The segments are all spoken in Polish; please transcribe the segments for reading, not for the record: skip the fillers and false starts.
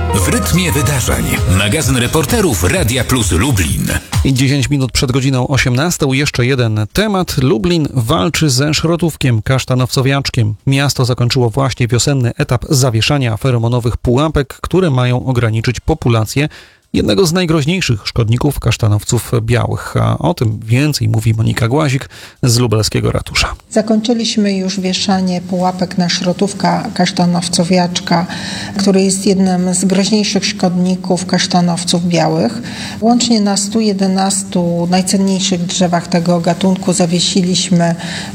W rytmie wydarzeń. Magazyn reporterów Radia Plus Lublin. I 10 minut przed godziną 18 jeszcze jeden temat. Lublin walczy ze szrotówkiem kasztanowcowiaczkiem. Miasto zakończyło właśnie wiosenny etap zawieszania feromonowych pułapek, które mają ograniczyć populację jednego z najgroźniejszych szkodników kasztanowców białych. A o tym więcej mówi Monika Głazik z lubelskiego ratusza. Zakończyliśmy już wieszanie pułapek na szrotówka kasztanowcowiaczka, który jest jednym z groźniejszych szkodników kasztanowców białych. Łącznie na 111 najcenniejszych drzewach tego gatunku zawiesiliśmy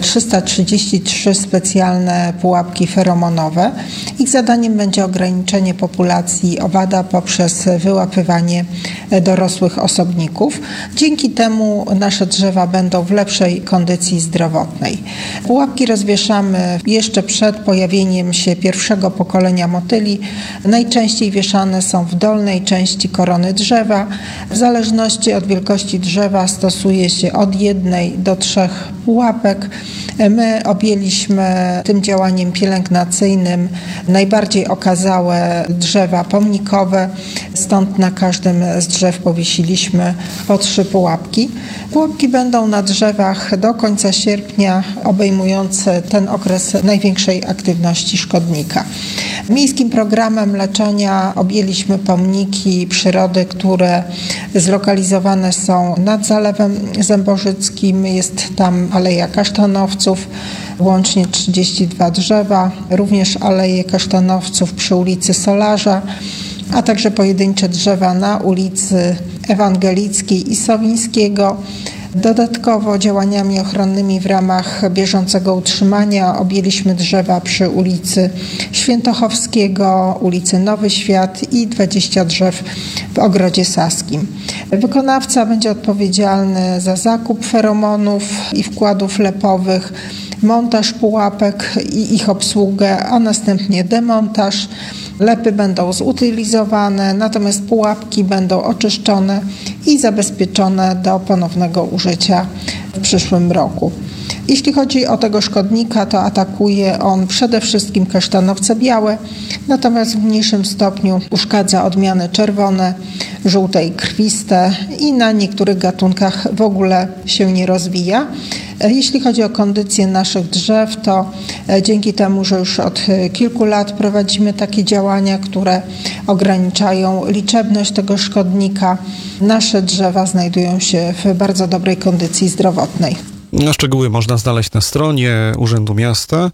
333 specjalne pułapki feromonowe. Ich zadaniem będzie ograniczenie populacji owada poprzez wyłapywanie dorosłych osobników. Dzięki temu nasze drzewa będą w lepszej kondycji zdrowotnej. Pułapki rozwieszamy jeszcze przed pojawieniem się pierwszego pokolenia motyli. Najczęściej wieszane są w dolnej części korony drzewa. W zależności od wielkości drzewa stosuje się od 1 do 3 pułapek. My objęliśmy tym działaniem pielęgnacyjnym najbardziej okazałe drzewa pomnikowe, stąd na każdym z drzew powiesiliśmy po 3 pułapki. Pułapki będą na drzewach do końca sierpnia, obejmujące ten okres największej aktywności szkodnika. Miejskim programem leczenia objęliśmy pomniki przyrody, które zlokalizowane są nad Zalewem Zębożyckim. Jest tam Aleja Kasztanowców, łącznie 32 drzewa, również Aleje Kasztanowców przy ulicy Solarza, a także pojedyncze drzewa na ulicy Ewangelickiej i Sowińskiego. Dodatkowo działaniami ochronnymi w ramach bieżącego utrzymania objęliśmy drzewa przy ulicy Świętochowskiego, ulicy Nowy Świat i 20 drzew w Ogrodzie Saskim. Wykonawca będzie odpowiedzialny za zakup feromonów i wkładów lepowych, montaż pułapek i ich obsługę, a następnie demontaż. Lepy będą zutylizowane, natomiast pułapki będą oczyszczone i zabezpieczone do ponownego użycia w przyszłym roku. Jeśli chodzi o tego szkodnika, to atakuje on przede wszystkim kasztanowce białe, natomiast w mniejszym stopniu uszkadza odmiany czerwone, żółte i krwiste i na niektórych gatunkach w ogóle się nie rozwija. Jeśli chodzi o kondycję naszych drzew, to dzięki temu, że już od kilku lat prowadzimy takie działania, które ograniczają liczebność tego szkodnika, nasze drzewa znajdują się w bardzo dobrej kondycji zdrowotnej. Szczegóły można znaleźć na stronie Urzędu Miasta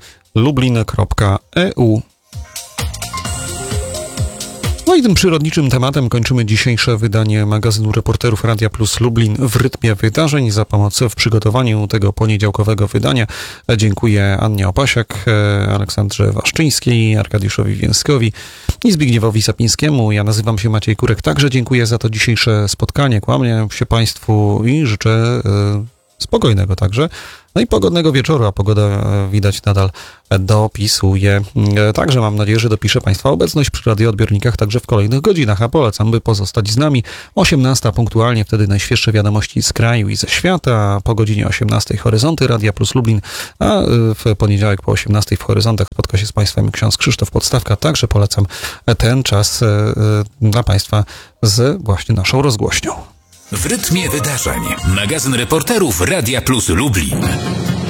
lublin.eu. No i tym przyrodniczym tematem kończymy dzisiejsze wydanie magazynu reporterów Radia Plus Lublin w rytmie wydarzeń. Za pomoc w przygotowaniu tego poniedziałkowego wydania dziękuję Annie Opasiak, Aleksandrze Waszczyńskiej, Arkadiuszowi Więckowi i Zbigniewowi Sapińskiemu. Ja nazywam się Maciej Kurek. Także dziękuję za to dzisiejsze spotkanie. Kłaniam się Państwu i życzę spokojnego także. No i pogodnego wieczoru, a pogoda widać nadal dopisuje. Także mam nadzieję, że dopisze Państwa obecność przy radioodbiornikach także w kolejnych godzinach, a polecam, by pozostać z nami. 18 punktualnie, wtedy najświeższe wiadomości z kraju i ze świata. Po godzinie 18 Horyzonty Radia Plus Lublin, a w poniedziałek po 18 w Horyzontach spotka się z Państwem ksiądz Krzysztof Podstawka. Także polecam ten czas dla Państwa z właśnie naszą rozgłośnią. W rytmie wydarzeń. Magazyn reporterów Radia Plus Lublin.